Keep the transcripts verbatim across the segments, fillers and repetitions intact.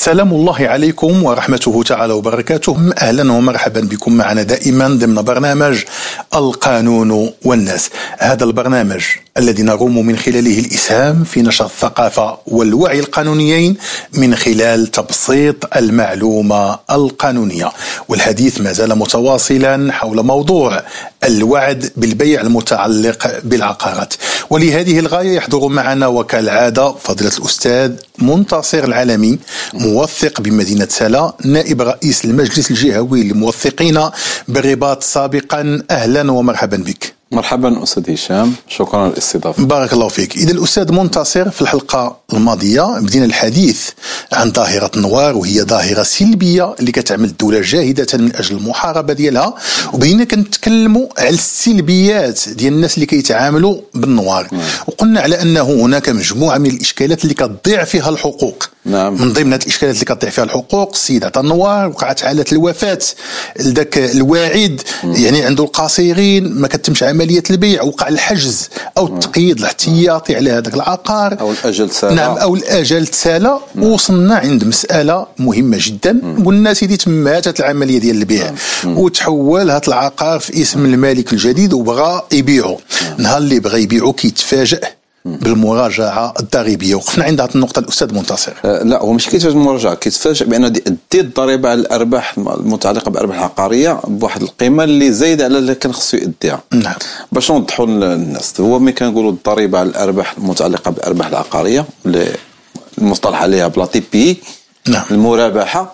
سلام الله عليكم ورحمته تعالى وبركاته. أهلا ومرحبا بكم معنا دائما ضمن برنامج القانون والناس. هذا البرنامج الذي نروم من خلاله الإسهام في نشر الثقافة والوعي القانونيين من خلال تبسيط المعلومة القانونية، والحديث ما زال متواصلا حول موضوع الوعد بالبيع المتعلق بالعقارات. ولهذه الغاية يحضر معنا وكالعادة فضيلة الأستاذ منتصر العالمي، موثق بمدينة سلا، نائب رئيس المجلس الجهوي للموثقين بالرباط سابقا. أهلا ومرحبا بك. مرحبا أستاذ هشام، شكرا على الاستضافة. بارك الله فيك. إذا الأستاذ منتصر، في الحلقة الماضية بدينا الحديث عن ظاهرة النوار، وهي ظاهرة سلبية اللي كتعمل الدولة جاهدة من أجل المحاربة ديالها، وبدينا كنتكلموا على السلبيات ديال الناس اللي كيتعاملوا بالنوار. نعم. وقلنا على أنه هناك مجموعة من الإشكالات اللي كتضيع فيها الحقوق. نعم. من ضمن هذه الإشكالات اللي كتضيع فيها الحقوق السيد عطا النوار، وقعت حالة الوفاة لذاك الواعد، يعني عنده القصيرين ما كتمش عملية البيع، وقع الحجز أو التقييد الاحتياطي على هذاك العقار، أو الأجل تسالى. نعم، أو الأجل تسالى. وصلنا عند مسألة مهمة جدا، قلنا سيدي تمات هذه العملية ديال البيع، وتحول هذا العقار في اسم المالك الجديد وبغى يبيعه. نهار اللي بغى يبيعه كيتفاجأ بالمراجعه الضريبيه. وقفنا عند هذه النقطه الاستاذ منتصر. أه لا، هو مش كيتفاجئ بالمراجعه، كيتفاجئ بان دي الضريبه على الارباح المتعلقه بالارباح العقاريه بواحد القيمه اللي زايده على اللي كان خصو يديها. نعم. باش نوضحوا للناس، هو ملي كنقولوا الضريبه على الارباح المتعلقه بالارباح العقاريه اللي المصطلح عليها بلا تي بي، نعم، المرابحه.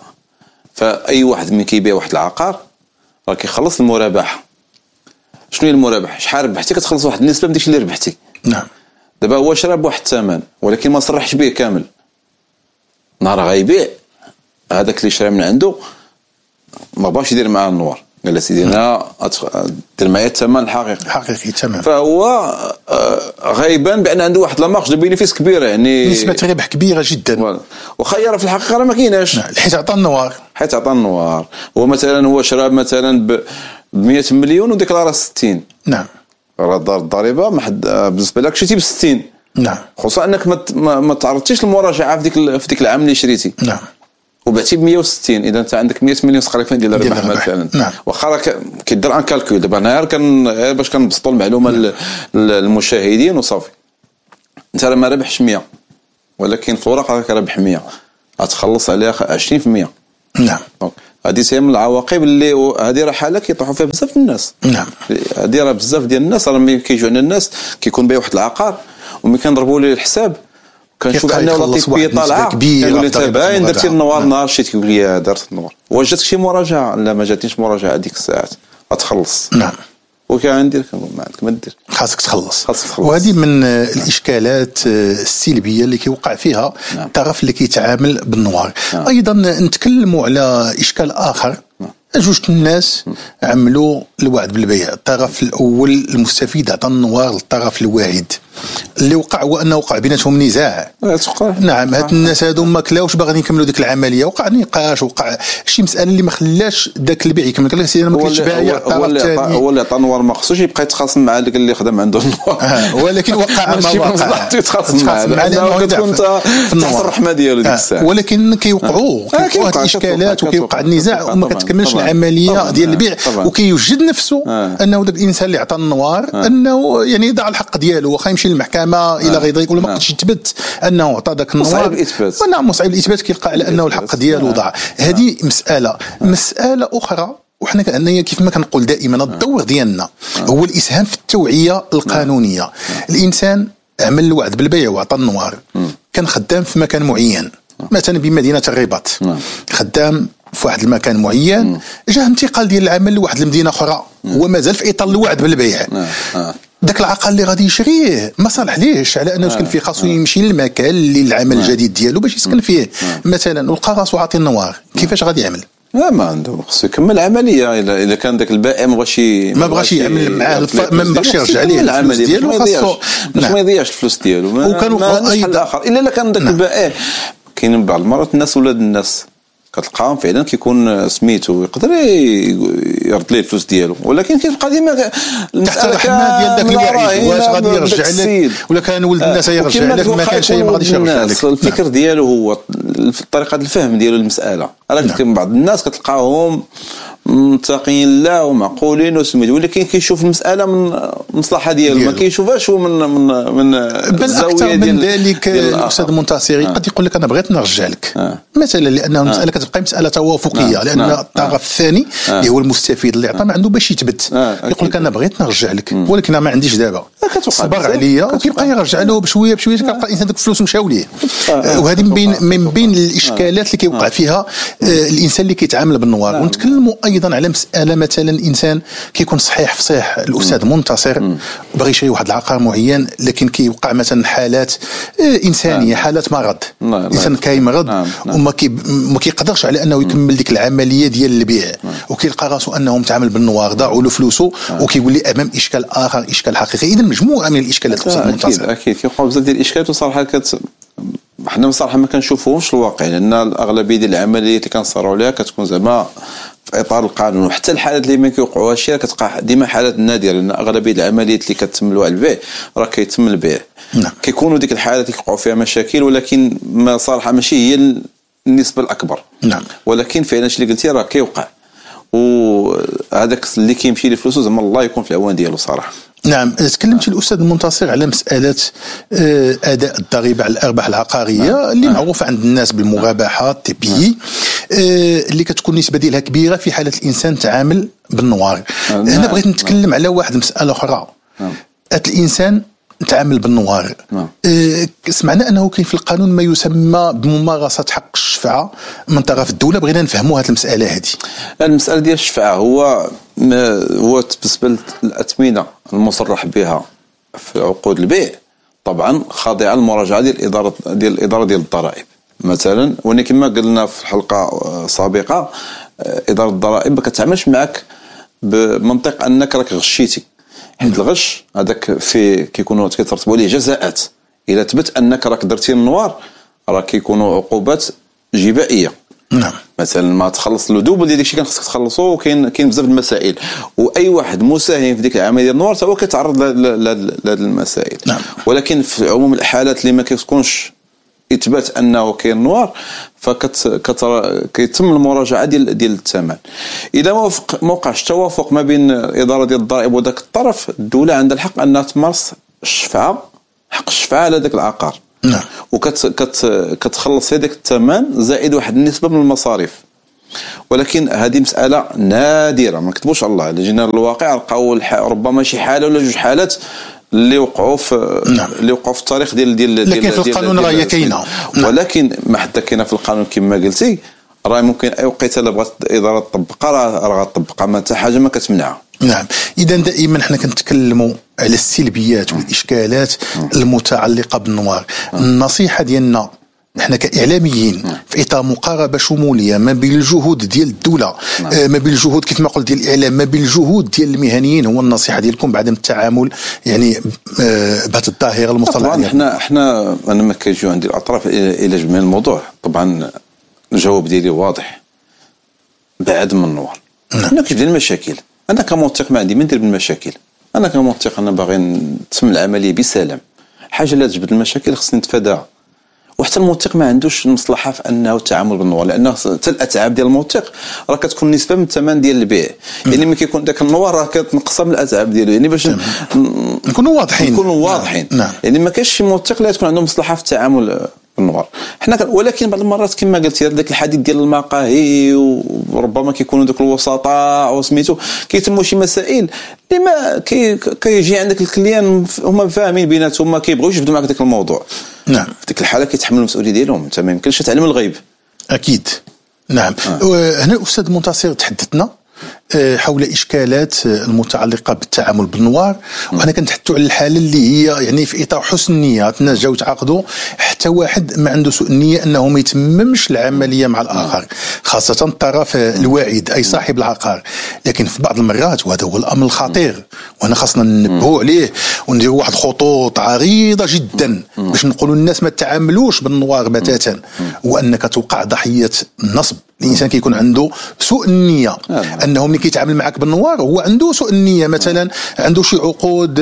فاي واحد ملي كيبيع واحد العقار راه كيخلص المرابحه. شنو هي المرابحه؟ شحال ربحتي كتخلص واحد النسبه من داكشي اللي ربحتي. نعم. دابا هو شرا بواحد الثمن ولكن ما صرحش به كامل. نهار غيبيع هذاك اللي شرا من عنده ما باغاش يدير معاه النوار، قال سيدي انا دير معايا الثمن الحقيقي حقيقي تمام. فهو غيبان بان عنده واحد لا مارج دو بينيفيس كبيره، يعني نسبه ربح كبيره جدا، وخير في الحقيقه راه ما كايناش، حيت عطى النوار حيت عطى النوار. هو مثلا هو شرا مثلا ب مئة مليون وديكلارا ستين. نعم. راه الضريبه ما حد بالنسبه لك شريتي ب ستين. نعم. خصوصا انك ما ما تعرضتيش للمراجعه في ديك في ديك العام اللي شريتي. نعم. وبعتي ب مئة وستين، اذا انت عندك مئة مليون تقريبا ديال الربح مثلا. نعم. واخا راه كيدير ان كالكول. دابا انا كان باش كنبسطوا المعلومه نعم. للمشاهدين وصافي. انت راه ما ربحش مئة، ولكن في الورقه راك رابح مئة، غتخلص عليها عشرين في المئة. نعم. هذه هي من العواقب اللي هذه راه حاله كيطيحوا فيها بزاف الناس. نعم. هذه راه بزاف ديال الناس راه ملي كيجيو عندنا الناس كيكون بايع واحد العقار وملي كنضربوا ليه الحساب كنشوف انه لطيفيه طالعه، كيقول انت باين درتي النوار نهار شتي، كيقول لي درت النوار. واش جاتك شي مراجعه؟ لا ما جاتنيش مراجعه هذيك الساعات، غتخلص. نعم. وكان ندير ما عندك ما دير، خاصك تخلص. خاصك تخلص. وهذه من الاشكالات السلبيه اللي كيوقع فيها نعم. الطرف اللي كيتعامل بالنوار. نعم. ايضا نتكلموا على اشكال اخر. نعم. جوج الناس عملوا الوعد بالبيع، الطرف الاول المستفيد عطى النوار للطرف الواعد. اللي وقع هو انه وقع بيناتهم نزاع. نعم. هاد الناس هادو ما كلاوش باغيين يكملوا ديك العمليه، وقع نقاش، وقع شي مساله اللي ما خلاش داك البيع يكمل. قال لك سيدي انا ما كنتش بايع، الطرف الثاني هو اللي عطى النوار ما خصوش يبقى يتخاصم مع داك اللي خدم عنده النوار. ولكن وقع ما وقع يتخاصم معاه لانه كتكون انت تحت الرحمه ديالو ديك الساعه. ولكن كيوقعوا كيوقعوا هاد الاشكالات وكيوقع النزاع وما كتكملش العمليه ديال البيع، وكيوجد نفسه انه داك الانسان اللي عطى النوار انه يعني ضاع الحق ديالو، واخا يمشي للمحكمه الى غير ذلك، ولا ما قدش يثبت انه عطى داك النوار. صعيب الاثبات. نعم، مصعب الاثبات، كيلقى على انه الحق ديالو ضاع. هذه مساله. مساله اخرى، وحنا كأننا كيف ما كنقول دائما الدور ديالنا هو الاسهام في التوعيه القانونيه. الانسان عمل الوعد بالبيع وعطى النوار، كان خدام في مكان معين مثلا بمدينه الرباط، خدام في واحد المكان معين، جاه انتقال ديال العمل لواحد المدينه اخرى وما زال في اطار الوعد بالبيع. داك العقار اللي غادي يشريه ما صالح ليش على انه يسكن فيه، خاصو يمشي للمكان اللي العمل الجديد ديالو باش يسكن فيه مثلا، ولقى راسو عاطي النوار، كيفاش غادي يعمل؟ لا ما عنده، خصو يكمل العمليه. الا الا كان داك البائع ما بغاش ما بغاش يعمل معاه، ما بغاش يرجع ليه الفلوس ديالو، خاصو باش ما يضيعش الفلوس ديالو. وكانوا ايضا اخر الا كان داك البائع كاين بعض المرات الناس ولاد الناس كتلقاهم فعلا كيكون سميتو يقدر يرد ليه الفلوس ديالو، ولكن كيبقى ديما تحت الرحمه ديال داك الواعد، واش غادي يرجع لك ولا كان ولد الناس يرجع لك، ما كانش ما غاديش يرجع لك. الفكر ديالو هو طريقه الفهم ديالو المساله. راك نعم. بعض الناس كتلقاهم متقين لا ومعقولين وسميتو، ولكن كيشوف المساله من المصلحه ديالو، ما كيشوفهاش هو من من من الزاويه ديال. من ذلك الاستاذ المنتصري قد يقول لك انا بغيت نرجع لك آه. مثلا لان المساله آه. كتبقى مساله توافقيه آه. لان آه. الطرف الثاني آه. اللي هو المستفيد اللي عطى ما عنده باش يثبت آه. يقول لك انا بغيت نرجع لك م. ولكن انا ما عنديش دابا، صبر عليا وكيبقى يرجع له بشويه بشويه كيلقى الانسان ديك الفلوس مشاو ليه. وهذه من بين من بين الاشكالات اللي كيوقع فيها الانسان اللي كيتعامل بالنوار. ونتكلموا ايضا على مساله مثلا الانسان كيكون صحيح فصيح الاستاذ منتصر باغي يشري واحد العقار معين، لكن كيوقع مثلا حالات انسانيه حالات مرض، الانسان كيمرض وما كي ما كيقدرش على انه يكمل ديك العمليه ديال البيع، وكيلقى راسو انه متعامل بالنوار ضاعوا له فلوسه وكيولي امام اشكال اخر اشكال حقيقي. اذا مجموعه من الاشكالات الاستاذ منتصر. اكيد اكيد كيوقعوا بزاف ديال الاشكالات وصراحه كت حنا بصراحه ما كنشوفوهمش الواقع، لان الاغلبيه ديال العمليات اللي كنصاروا عليها كتكون زعما في اطار القانون. وحتى الحالات اللي ما كيوقعوها شي كتبقى ديما حالات نادره، لان اغلبيه العمليات اللي كتم له البيع راه كيتم البيع. نعم. كيكونوا ديك الحالات اللي كيوقعوا فيها مشاكل، ولكن ما صراحه ماشي هي النسبه الاكبر. نعم. ولكن فعلا شي اللي قلتي راه كيوقع، وهذاك اللي كيمشي لفلوسه زعما الله يكون في العوان ديالو صراحه. نعم. تكلمت الاستاذ المنتصر على مساله اداء الضريبه على الارباح العقاريه نعم. اللي نعم. معروفه عند الناس بالمرابحه تي بي نعم. اللي كتكون نسبه ديالها كبيره في حاله الانسان تعامل بالنوار. نعم. هنا بغيت نتكلم نعم. على واحد مساله اخرى. نعم. الانسان تعامل بالنوار. نعم. أه سمعنا انه كاين في القانون ما يسمى بممارسه حق الشفعه من طرف الدوله، بغينا نفهموا هذه المساله هذه. المساله ديال الشفعه هو هو بالنسبه للاثمنه المصرح بها في عقود البيع طبعا خاضعه للمراجعه ديال الاداره ديال الاداره ديال الضرائب مثلا. ولكن كما قلنا في الحلقه سابقه اداره الضرائب ما كتعاملش معك بمنطق انك راك غشيتي، حيت الغش هذاك في كيكونوا كيترتبوا عليه جزاءات. اذا ثبت انك راك درتي النوار راه كيكونوا عقوبات جبائيه. نعم. مثلا ما تخلص له دوبل ديال داكشي كان خصك تخلصو، وكاين كاين بزاف المسائل، واي واحد مساهم في ديك العمليه ديال النوار هو كيتعرض لهذه المسائل. نعم. ولكن في عموم الحالات اللي ما كتكونش اثبات انه كاين نوار فكت كيتم المراجعه ديال ديال الثمن. اذا ما ما وقعش توافق ما بين الاداره ديال الضرائب وذاك الطرف، الدوله عندها الحق انها تمارس الشفعه، حق الشفعه على ذاك العقار. نعم. وكت كت كتخلص هذاك الثمن زائد واحد النسبه من المصاريف. ولكن هذه مساله نادره، ما نكتبوش الله، الا جينا للواقع لقاو ربما شي حاله ولا جوج حالات اللي وقعوا في نعم. اللي وقعوا في التاريخ ديال ديال لكن في القانون راه هي كاينه. ولكن ما حتى كاينه في القانون كما قلتي، راه ممكن اي وقيته الا بغات الاداره تطبقها راه غتطبقها، ما حتى حاجه ما كتمنعها. نعم. اذا دائما حنا كنتكلموا على السلبيات والاشكالات المتعلقه بالنوار. النصيحه ديالنا نحن كاعلاميين في اطار مقاربه شموليه ما بين الجهود ديال الدوله آه ما بين الجهود كيف ما قلت ديال الاعلام ما بين الجهود ديال المهنيين، هو النصيحه ديالكم بعدم التعامل يعني آه بهذه الظاهره المصطلحه. طبعا احنا احنا انا ما كيجيو عندي الاطراف الى جميع الموضوع. طبعا الجواب ديالي واضح، بعد من النوار. انا كيف ديال المشاكل، انا كموثق ما عندي ما ندير بالمشاكل. انا كموثق انا باغي تتم العمليه بسلام، حاجه لا تجبد المشاكل خصني نتفاداها. وحتى الموثق ما عندوش المصلحه في انه التعامل بالنوار، لانه حتى الاتعاب ديال الموثق راه كتكون نسبه من الثمن ديال البيع. يعني ملي كيكون داك النوار راه كتنقصها من الاتعاب ديالو، يعني باش نكونوا واضحين نكونوا واضحين. نعم. يعني ما كاينش شي موثق لا تكون عنده مصلحه في التعامل بالنوار. حنا ولكن بعض المرات كما قلتي داك الحديث ديال المقاهي وربما كيكونوا دوك الوسطاء وسميتو كيتموا شي مسائل اللي ما كي كيجي عندك الكليان هما فاهمين بيناتهم ما كيبغيوش يبداو معك داك الموضوع. نعم. في ديك الحاله كيتحملوا المسؤوليه ديالهم، انت ما يمكنش تعلم الغيب. اكيد. نعم. آه. هنا الاستاذ منتصر تحدثنا حول إشكالات المتعلقة بالتعامل بالنوار، وحنا كنتحدثوا على الحالة اللي هي يعني في إطار حسن النية، الناس جاو تعاقدوا حتى واحد ما عنده سوء النية أنه ما يتممش العملية مع الآخر، خاصة الطرف الواعد أي صاحب العقار. لكن في بعض المرات وهذا هو الأمر الخطير وأنا خاصنا ننبهوا عليه ونديروا واحد خطوط عريضة جدا باش نقولوا الناس ما تعاملوش بالنوار بتاتا، وأنك توقع ضحية النصب. الإنسان كيكون عنده سوء النية أنه ملي كيتعامل معك بالنوار هو عنده سوء النيه، مثلا عنده شي عقود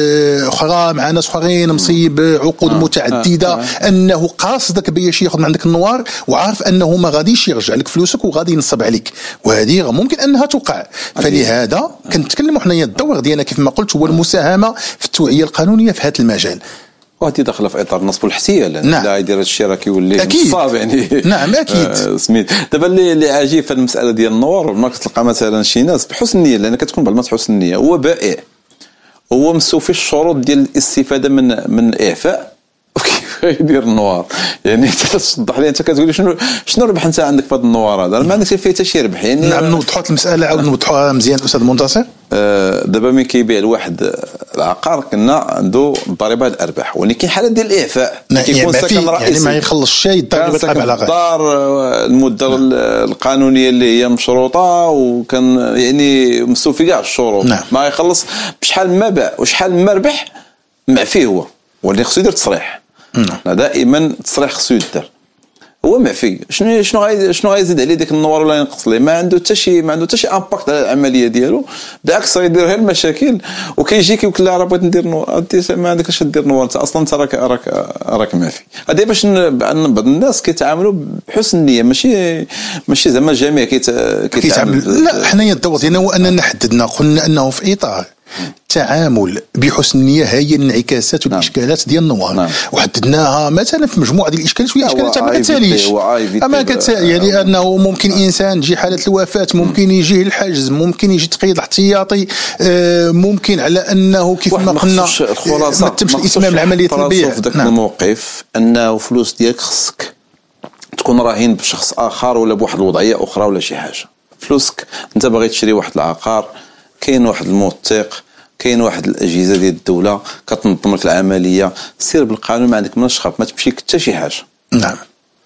اخرى مع ناس اخرين مصيب، عقود آه. متعدده آه. آه. انه قاصدك باش ياخذ من عندك النوار وعارف انه ما غاديش يرجع لك فلوسك وغادي ينصب عليك، وهذه ممكن انها توقع. فلهذا كنتكلموا حنايا الدور ديالنا كيف ما قلت هو المساهمه في التوعيه القانونيه في هذا المجال، وهذه داخله في اطار النصب والاحتيال. نعم. لا يدير الشيء راه كيولي نصاب يعني. نعم اكيد. آه سميت دابا اللي اللي عجيب في المساله ديال النوار، ما كتلقى مثلا شي ناس بحسن النيه، لان كتكون بعض المرات حسن النيه هو بائع، هو مستوفي الشروط ديال الاستفاده من من الاعفاء يدير النوار. يعني انت تصدح لي انت كتقول لي شنو شنو الربح انت عندك في هذا النوار هذا؟ ما عندكش فيه حتى شي ربح. يعني نعم نوضحوا المساله، عاود نوضحوها مزيان استاذ منتصر. آه دابا ملي كيبيع الواحد العقار كنا عنده ضريبه الارباح، ولكن كاين حالات ديال الاعفاء كيكون سكن رئيسي يعني ما يخلص شيء الضريبه تابع على الدار المده نعم. القانونيه اللي هي مشروطه وكان يعني مستوفي كاع الشروط نعم. ما يخلص بشحال ما باع وشحال ما ربح معفي هو، واللي خصو يدير تصريح نعم. دائما تصريح خصو يدار، هو معفي. شنو شنو غاي شنو غيزيد عليه ديك النوار ولا ينقص ليه؟ ما عنده حتى شي ما عنده حتى شي امباكت على العمليه ديالو، بالعكس غيدير غير المشاكل. وكيجي كيقول له راه بغيت ندير نوار، انت ما عندكش دير نوار، انت اصلا انت راك راك راك معفي. هذه باش بعض الناس كيتعاملوا بحسن النيه، ماشي ماشي زعما الجميع كيتعامل. لا حنايا الدور ديالنا هو اننا حددنا قلنا انه في اطار التعامل بحسن النيه هي الانعكاسات والاشكالات ديال النوار نعم. وحددناها مثلا في مجموعه ديال الاشكالات وهي اشكالات ما كتساليش، اما كتسالي يعني انه ممكن انسان تجي حاله الوفاه، ممكن يجيه الحجز، ممكن يجي تقييد الاحتياطي، ممكن على انه كيف ما قلنا الخلاصه ما تمش الاتمام العمليه البيع في ذاك نعم. الموقف انه فلوس ديالك خصك تكون راهين بشخص اخر ولا بواحد الوضعيه اخرى ولا شي حاجه. فلوسك انت باغي تشري واحد العقار، كاين واحد الموثق، كاين واحد الاجهزه ديال الدوله كتنظم لك العمليه، سير بالقانون، ما عندك مناش خاف، ما تمشيك حتى شي حاجه. نعم.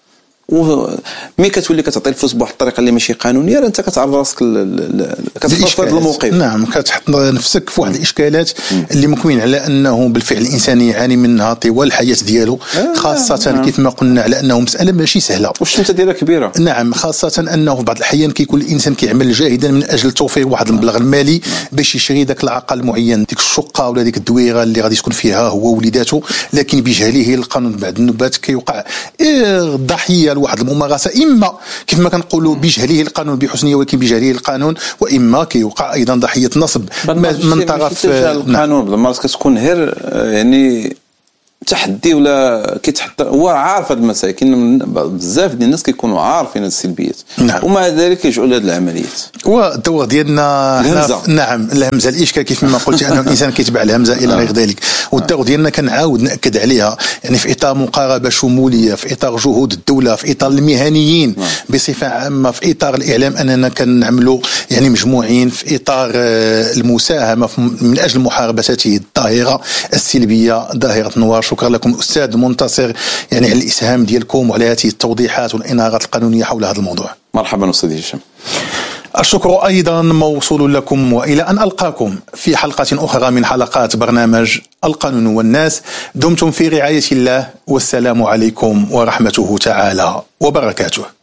ومي كتولي كتعطي الفلوس بواحد الطريقه اللي ماشي قانونيه، راه انت كتعرض راسك كتفرض الموقف. نعم كتحط نفسك في واحد الاشكالات اللي ممكن على انه بالفعل الانسان يعاني منها طوال الحياه ديالو، خاصه آه. كيف ما قلنا على انه مساله ماشي سهله والشمته ديالها كبيره. نعم خاصه انه في بعض الاحيان كيكون الانسان كيعمل جاهدا من اجل توفير واحد المبلغ المالي باش يشري ذاك العقار المعين، ديك الشقه ولا ديك الدويره اللي غادي تكون فيها هو ووليداته، لكن بجهله القانون بعد النوبات كيوقع ضحيه واحد الممارسه، اما كيف ما كنقولوا بجهله القانون بحسنيه ولكن بجهله القانون، واما كيوقع ايضا ضحيه نصب من طرف القانون. بعض المرات كتكون غير يعني تحدي ولا كيتحط هو عارف هذه المسائل، كاين بزاف ديال الناس كيكونوا عارفين هذه السلبيات نعم. ومع ذلك كيجعوا لهذه العمليات. والدور ديالنا نعم الهمزه الاشكال كيف ما قلت انه الانسان كيتبع الهمزه الى غير ذلك، والدور ديالنا كنعاود ناكد عليها يعني في اطار مقاربه شموليه، في اطار جهود الدوله، في اطار المهنيين نعم. بصفه عامه، في اطار الاعلام اننا كنعملوا يعني مجموعين في اطار المساهمه من اجل محاربه هذه الظاهره السلبيه ظاهره النوار. شكرا لكم أستاذ منتصر يعني على الإسهام ديالكم وعلى هذه التوضيحات والإنارات القانونية حول هذا الموضوع. مرحبا أستاذ هشام. الشكر أيضا موصول لكم، وإلى أن ألقاكم في حلقة أخرى من حلقات برنامج القانون والناس. دمتم في رعاية الله، والسلام عليكم ورحمته تعالى وبركاته.